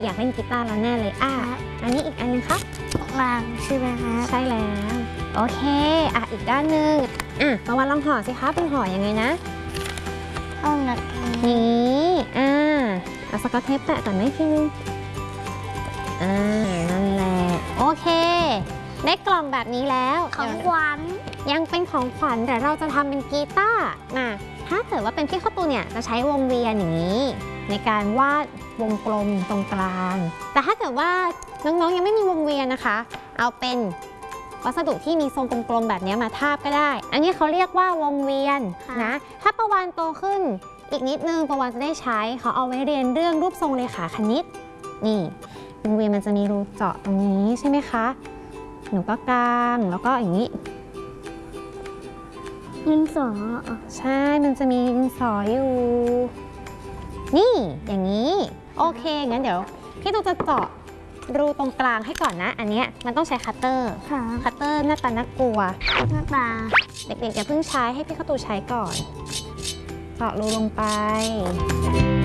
อยากเล่นกีตาร์แล้วแน่เลยอันนี้อีกอันนึงครับวางใช่ไหมคะใช่แล้วโอเคอีกด้านหนึ่งประวันลองห่อสิคะเป็นห่อยังไงนะเอาหนักนี้เอาสกอตเทปแปะก่อนไหมทีนึงนั่นแหละโอเคได้กล่องแบบนี้แล้วของขวัญยังเป็นของขวัญแต่เราจะทำเป็นกีตาร์ถ้าเกิดว่าเป็นพี่ข้าวตูเนี่ยจะใช้วงเวียนอย่างนี้ในการวาดวงกลมตรงกลางแต่ถ้าเกิดว่าน้องๆยังไม่มีวงเวียนนะคะเอาเป็นวัสดุที่มีทรงกลมๆแบบนี้มาทาบก็ได้อันนี้เขาเรียกว่าวงเวียนนะถ้าประวันโตขึ้นอีกนิดนึงประวันจะได้ใช้เขาเอาไว้เรียนเรื่องรูปทรงเลขาคณิตนี่วงเวียนมันจะมีรูเจาะตรงนี้ใช่ไหมคะหนูก็กางแล้วก็อย่างนี้ดินสอใช่มันจะมีดินสออยู่นี่อย่างนี้โอเคงั้นเดี๋ยวพี่ตุ๊กจะเจาะรูตรงกลางให้ก่อนนะอันนี้มันต้องใช้คัตเตอร์คัตเตอร์หน้าตาน่ากลัวหน้าตาเด็กๆอย่าเพิ่งใช้ให้พี่ข้าวตูใช้ก่อนเจาะรูลงไป